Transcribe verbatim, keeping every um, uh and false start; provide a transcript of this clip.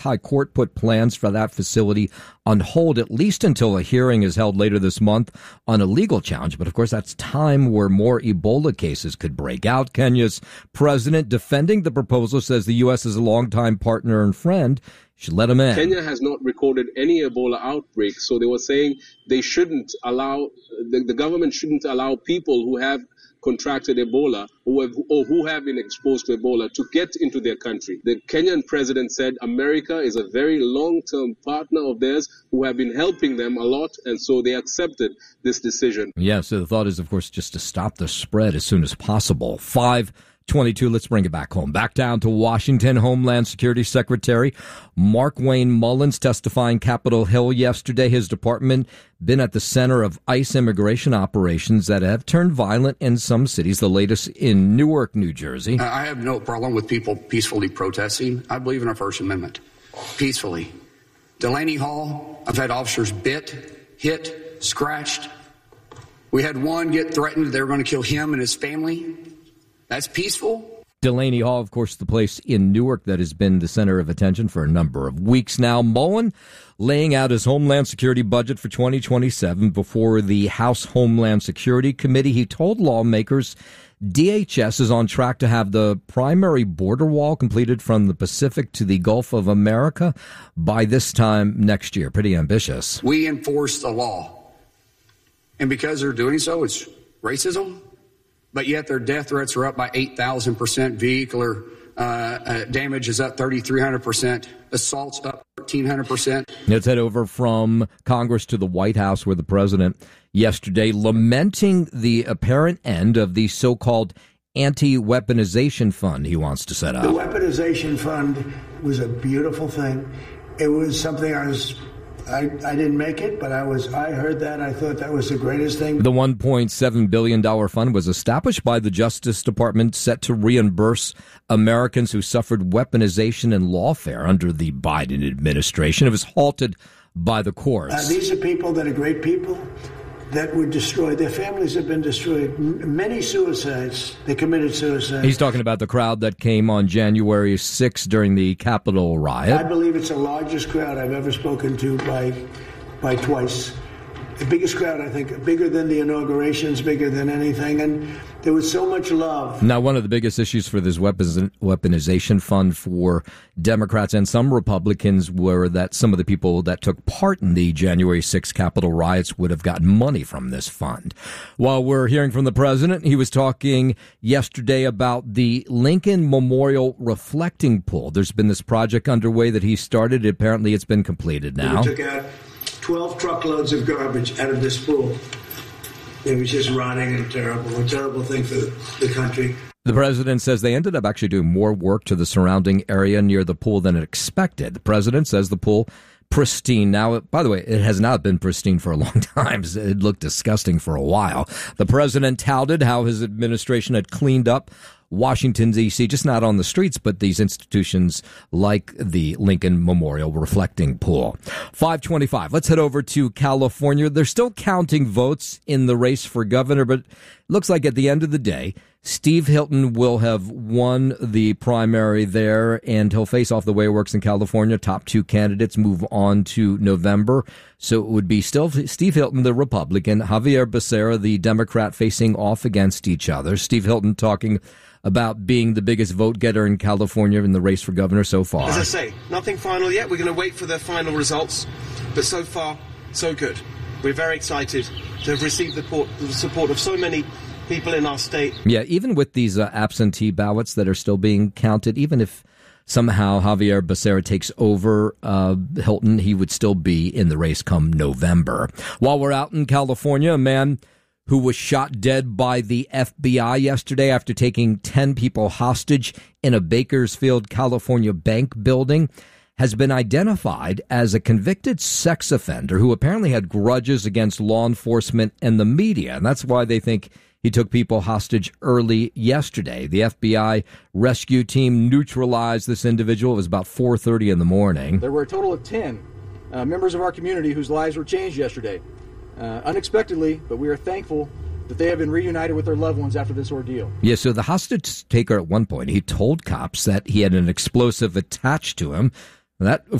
High Court put plans for that facility on hold at least until a hearing is held later this month on a legal challenge. But of course, that's time where more Ebola cases could break out. Kenya's president, defending the proposal, says the U S is a longtime partner and friend. Should let him in. Kenya has not recorded any Ebola outbreaks, so they were saying they shouldn't allow, the, the government shouldn't allow people who have contracted Ebola or, have, or who have been exposed to Ebola to get into their country. The Kenyan president said America is a very long-term partner of theirs who have been helping them a lot, and so they accepted this decision. Yeah, so the thought is, of course, just to stop the spread as soon as possible. Five twenty-two, let's bring it back home. Back down to Washington, Homeland Security Secretary Markwayne Mullins testifying Capitol Hill yesterday. His department been at the center of ICE immigration operations that have turned violent in some cities, the latest in Newark, New Jersey. I have no problem with people peacefully protesting. I believe in our First Amendment. Peacefully. Delaney Hall, I've had officers bit, hit, scratched. We had one get threatened they were going to kill him and his family. That's peaceful. Delaney Hall, of course, the place in Newark that has been the center of attention for a number of weeks now. Mullen laying out his Homeland Security budget for twenty twenty-seven before the House Homeland Security Committee. He told lawmakers D H S is on track to have the primary border wall completed from the Pacific to the Gulf of America by this time next year. Pretty ambitious. We enforce the law. And because they're doing so, it's racism. But yet their death threats are up by eight thousand percent. Vehicular uh, uh, damage is up three thousand three hundred percent. Assaults up one thousand three hundred percent. Let's head over from Congress to the White House, where the president yesterday lamenting the apparent end of the so-called anti-weaponization fund he wants to set up. The weaponization fund was a beautiful thing. It was something I was... I, I didn't make it, but I was. I heard that. I thought that was the greatest thing. The one point seven billion dollars fund was established by the Justice Department, set to reimburse Americans who suffered weaponization and lawfare under the Biden administration. It was halted by the courts. Uh, these are people that are great people that were destroyed. Their families have been destroyed. M- many suicides. They committed suicide. He's talking about the crowd that came on January sixth during the Capitol riot. I believe it's the largest crowd I've ever spoken to by, by twice. The biggest crowd, I think, bigger than the inaugurations, bigger than anything. And there was so much love. Now, one of the biggest issues for this weapons, weaponization fund for Democrats and some Republicans were that some of the people that took part in the January sixth Capitol riots would have gotten money from this fund. While we're hearing from the president, he was talking yesterday about the Lincoln Memorial Reflecting Pool. There's been this project underway that he started. Apparently, it's been completed now. We took out twelve truckloads of garbage out of this pool. It was just rotting and terrible, a terrible thing for the country. The president says they ended up actually doing more work to the surrounding area near the pool than expected. The president says the pool pristine. Now, by the way, it has not been pristine for a long time. It looked disgusting for a while. The president touted how his administration had cleaned up Washington, D C, just not on the streets, but these institutions like the Lincoln Memorial Reflecting Pool. five twenty-five. Let's head over to California. They're still counting votes in the race for governor, but it looks like at the end of the day, Steve Hilton will have won the primary there, and he'll face off the way it works in California. Top two candidates move on to November. So it would be still Steve Hilton, the Republican, Javier Becerra, the Democrat, facing off against each other. Steve Hilton talking about being the biggest vote getter in California in the race for governor so far. As I say, nothing final yet. We're going to wait for the final results. But so far, so good. We're very excited to have received the support of so many people in our state. Yeah, even with these uh, absentee ballots that are still being counted, even if somehow Javier Becerra takes over uh, Hilton, he would still be in the race come November. While we're out in California, a man who was shot dead by the F B I yesterday after taking ten people hostage in a Bakersfield, California bank building, has been identified as a convicted sex offender who apparently had grudges against law enforcement and the media. And that's why they think he took people hostage early yesterday. The F B I rescue team neutralized this individual. It was about four thirty in the morning. There were a total of ten uh, members of our community whose lives were changed yesterday. Uh, unexpectedly, but we are thankful that they have been reunited with their loved ones after this ordeal. Yeah, so the hostage taker at one point, he told cops that he had an explosive attached to him. And that, of